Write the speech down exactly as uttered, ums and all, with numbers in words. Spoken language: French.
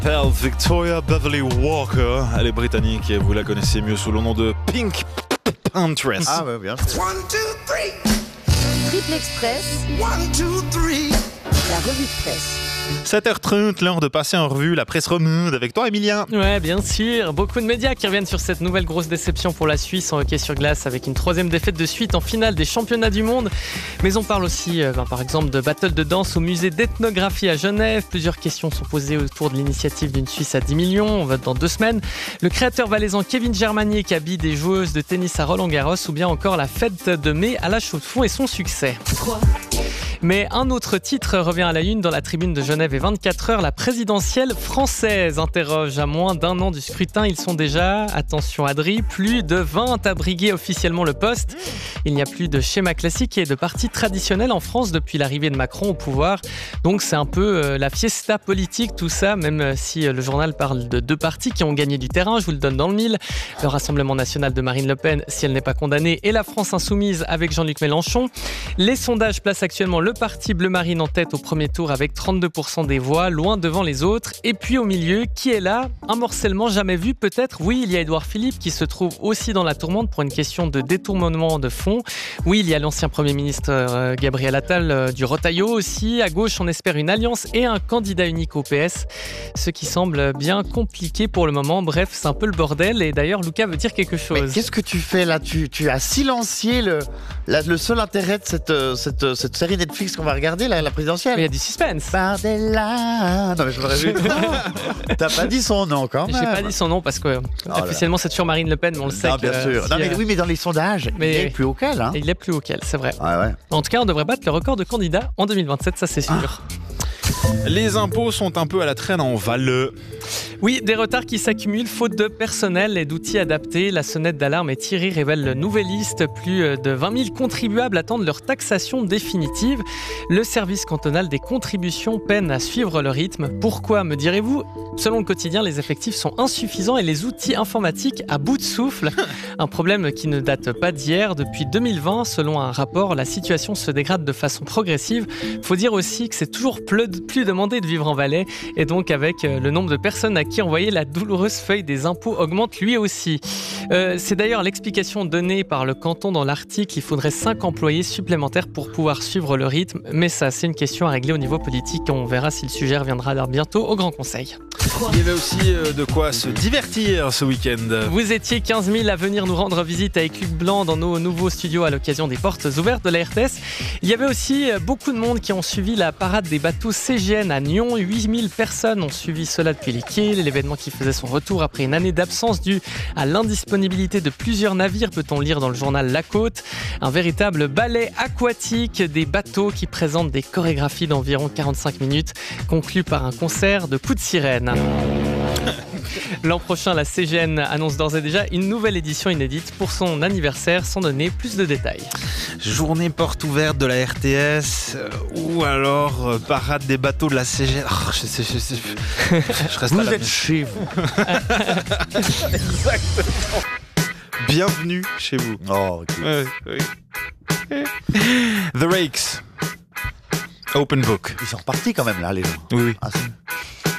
Pearl Victoria Beverly Walker, elle est britannique et vous la connaissez mieux sous le nom de Pink Panthers. Ah ouais, bien. One, two, three. Triple Express, One, two, three. la revue de presse. sept heures trente, l'heure de passer en revue la presse romande avec toi, Emilien. Ouais, bien sûr. Beaucoup de médias qui reviennent sur cette nouvelle grosse déception pour la Suisse en hockey sur glace avec une troisième défaite de suite en finale des championnats du monde. Mais on parle aussi, euh, ben, par exemple, de battle de danse au musée d'ethnographie à Genève. Plusieurs questions sont posées autour de l'initiative d'une Suisse à dix millions. On vote dans deux semaines. Le créateur valaisan Kevin Germanier qui habille des joueuses de tennis à Roland-Garros ou bien encore la fête de mai à la Chaux-de-Fonds et son succès. Mais un autre titre revient à la une dans la tribune de Genève et vingt-quatre heures. La présidentielle française interroge à moins d'un an du scrutin. Ils sont déjà, attention Adri, plus de vingt à briguer officiellement le poste. Il n'y a plus de schéma classique et de parti traditionnel en France depuis l'arrivée de Macron au pouvoir. Donc c'est un peu euh, la fiesta politique tout ça, même si euh, le journal parle de deux partis qui ont gagné du terrain. Je vous le donne dans le mille. Le Rassemblement national de Marine Le Pen, si elle n'est pas condamnée, et la France insoumise avec Jean-Luc Mélenchon. Les sondages placent actuellement le parti bleu marine en tête au premier tour avec trente-deux pour cent des voix, loin devant les autres. Et puis au milieu, qui est là ? Un morcellement jamais vu peut-être. Oui, il y a Édouard Philippe qui se trouve aussi dans la tourmente pour une question de détournement de fonds. Oui, il y a l'ancien Premier ministre euh, Gabriel Attal euh, du Rotaillot aussi. À gauche, on espère une alliance et un candidat unique au P S. Ce qui semble bien compliqué pour le moment. Bref, c'est un peu le bordel. Et d'ailleurs, Lucas veut dire quelque chose. Mais qu'est-ce que tu fais là ? tu, tu as silencié le, la, le seul intérêt de cette, cette, cette série Netflix qu'on va regarder, la, la présidentielle. Mais il y a du suspense. Bardella. Non mais je l'aurais vu. T'as pas dit son nom quand même. J'ai pas dit son nom parce que Oh officiellement c'est toujours Marine Le Pen, mais on le sait. Non, que, bien sûr. si, Non, mais euh, oui, mais dans les sondages, mais- il est plus auquel, hein. il est plus haut qu'elle, c'est vrai. Ouais, ouais. En tout cas, on devrait battre le record de candidats en deux mille vingt-sept, ça c'est sûr. Les impôts sont un peu à la traîne en Valais. Oui, des retards qui s'accumulent faute de personnel et d'outils adaptés. La sonnette d'alarme est tirée, révèle la nouvelle liste. Plus de vingt mille contribuables attendent leur taxation définitive. Le service cantonal des contributions peine à suivre le rythme. Pourquoi, me direz-vous ? Selon le quotidien, les effectifs sont insuffisants et les outils informatiques à bout de souffle. Un problème qui ne date pas d'hier. Depuis deux mille vingt, selon un rapport, la situation se dégrade de façon progressive. Faut dire aussi que c'est toujours plus plus demandé de vivre en Valais et donc avec le nombre de personnes à qui envoyer la douloureuse feuille des impôts augmente lui aussi. Euh, c'est d'ailleurs l'explication donnée par le canton dans l'article. Il faudrait cinq employés supplémentaires pour pouvoir suivre le rythme, mais ça c'est une question à régler au niveau politique. On verra si le sujet reviendra bientôt au Grand Conseil. Il y avait aussi euh, de quoi se divertir ce week-end. Vous étiez quinze mille à venir nous rendre visite avec Luc Blanc dans nos nouveaux studios à l'occasion des portes ouvertes de la R T S. Il y avait aussi beaucoup de monde qui ont suivi la parade des bateaux C G N à Nyon. huit mille personnes ont suivi cela depuis les quais. L'événement qui faisait son retour après une année d'absence due à l'indisponibilité de plusieurs navires, peut-on lire dans le journal La Côte. Un véritable ballet aquatique des bateaux qui présentent des chorégraphies d'environ quarante-cinq minutes, conclues par un concert de coups de sirène. L'an prochain, la C G N annonce d'ores et déjà une nouvelle édition inédite pour son anniversaire, sans donner plus de détails. Journée porte ouverte de la R T S euh, ou alors euh, parade des bateaux de la C G N. Oh, je, sais, je, sais, je reste Vous à la êtes maison. chez vous. Exactement. Bienvenue chez vous. Oh, ok. Ouais, oui. The Rakes. Open Book. Ils sont repartis quand même là, les gens. Oui, oui. Ah, c'est-